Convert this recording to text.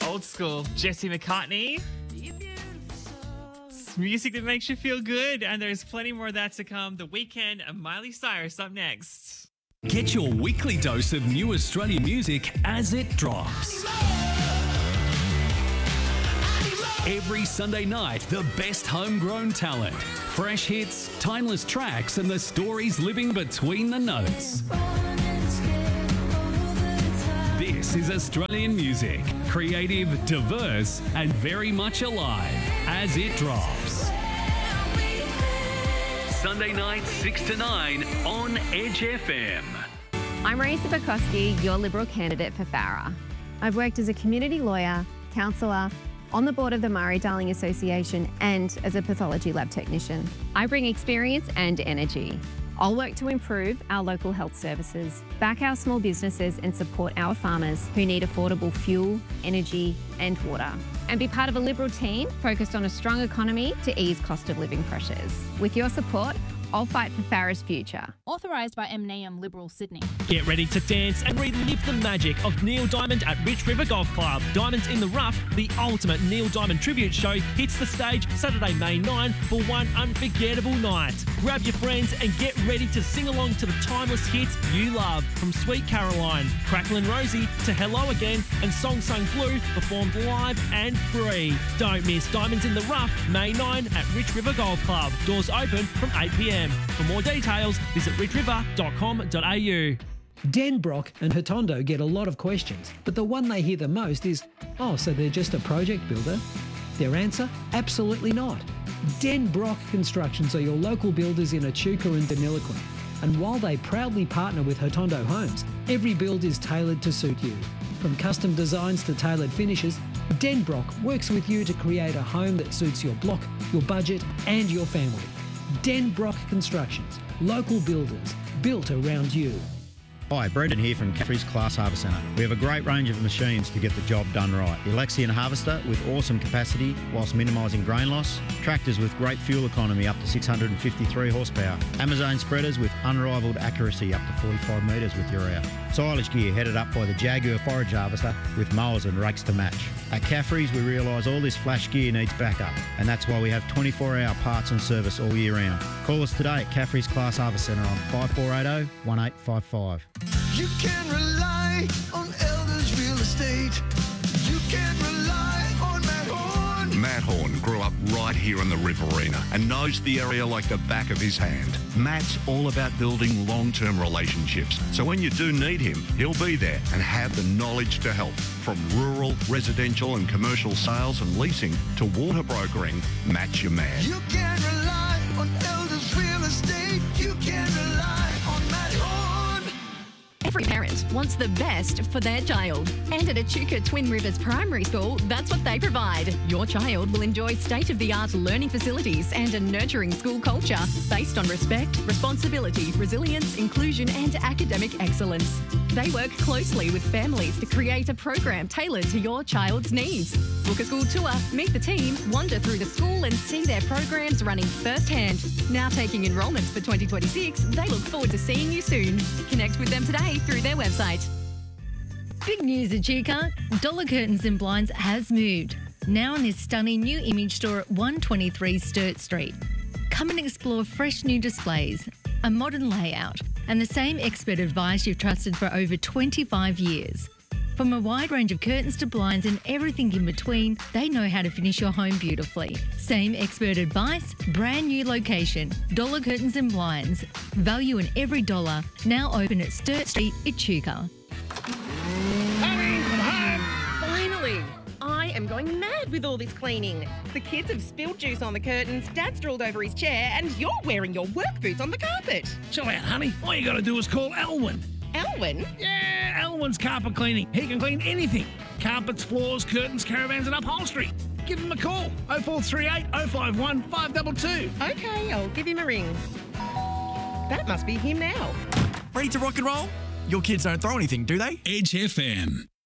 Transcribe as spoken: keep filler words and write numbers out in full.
Old school. Jesse McCartney. It's music that makes you feel good, and there's plenty more of that to come. The Weekend and Miley Cyrus up next. Get your weekly dose of new Australian music as it drops. Every Sunday night, the best homegrown talent, fresh hits, timeless tracks, and the stories living between the notes. This is Australian music, creative, diverse, and very much alive as it drops. Sunday night, six to nine on Edge F M. I'm Marisa Bukowski, your Liberal candidate for Farrer. I've worked as a community lawyer, counsellor, on the board of the Murray-Darling Association and as a pathology lab technician. I bring experience and energy. I'll work to improve our local health services, back our small businesses and support our farmers who need affordable fuel, energy and water. And be part of a Liberal team focused on a strong economy to ease cost of living pressures. With your support, I'll fight for Farrer's future. Authorised by M N A M Liberal Sydney. Get ready to dance and relive the magic of Neil Diamond at Rich River Golf Club. Diamonds in the Rough, the ultimate Neil Diamond tribute show, hits the stage Saturday, May ninth for one unforgettable night. Grab your friends and get ready to sing along to the timeless hits you love, from Sweet Caroline, Cracklin' Rosie to Hello Again and Song Sung Blue, performed live and free. Don't miss Diamonds in the Rough, May ninth at Rich River Golf Club. Doors open from eight p m. For more details, visit rich river dot com dot a u. Denbrock and Hotondo get a lot of questions, but the one they hear the most is, oh, so they're just a project builder? Their answer? Absolutely not. Denbrock Constructions are your local builders in Echuca and Deniliquin. And while they proudly partner with Hotondo Homes, every build is tailored to suit you. From custom designs to tailored finishes, Denbrock works with you to create a home that suits your block, your budget and your family. Denbrock Constructions, local builders, built around you. Hi, Brendan here from Caffrey's Class Harvest Centre. We have a great range of machines to get the job done right. The Alexian Harvester with awesome capacity whilst minimising grain loss. Tractors with great fuel economy up to six hundred fifty-three horsepower. Amazon spreaders with unrivaled accuracy up to forty-five metres with urea. Silage gear headed up by the Jaguar Forage Harvester with mowers and rakes to match. At Caffrey's, we realise all this flash gear needs backup, and that's why we have twenty-four hour parts and service all year round. Call us today at Caffrey's Class Harvest Centre on five four eight zero, one eight five five. You can rely on Elders Real Estate. You can rely on Matt Horn. Matt Horn grew up right here in the Riverina and knows the area like the back of his hand. Matt's all about building long-term relationships, so when you do need him, he'll be there and have the knowledge to help. From rural, residential and commercial sales and leasing to water brokering, Matt's your man. You can rely on Elders Real Estate. You can rely on Matt Horn. Every parent wants the best for their child. And at Echuca Twin Rivers Primary School, that's what they provide. Your child will enjoy state-of-the-art learning facilities and a nurturing school culture based on respect, responsibility, resilience, inclusion and academic excellence. They work closely with families to create a program tailored to your child's needs. Book a school tour, meet the team, wander through the school and see their programs running firsthand. Now taking enrolments for twenty twenty-six, they look forward to seeing you soon. Connect with them today through their website. Big news, Echuca. Dollar Curtains and Blinds has moved. Now in this stunning new image store at one twenty-three Sturt Street. Come and explore fresh new displays, a modern layout, and the same expert advice you've trusted for over twenty-five years. From a wide range of curtains to blinds and everything in between, they know how to finish your home beautifully. Same expert advice, brand new location. Dollar Curtains and Blinds. Value in every dollar. Now open at Sturt Street, Echuca. Honey, I'm home! Finally! I am going mad with all this cleaning. The kids have spilled juice on the curtains, Dad's drooled over his chair, and you're wearing your work boots on the carpet. Chill out, honey. All you got to do is call Elwyn. Elwyn? Yeah, Elwyn's Carpet Cleaning. He can clean anything. Carpets, floors, curtains, caravans and upholstery. Give him a call. oh four three eight, oh five one, five two two. Okay, I'll give him a ring. That must be him now. Ready to rock and roll? Your kids don't throw anything, do they? Edge F M.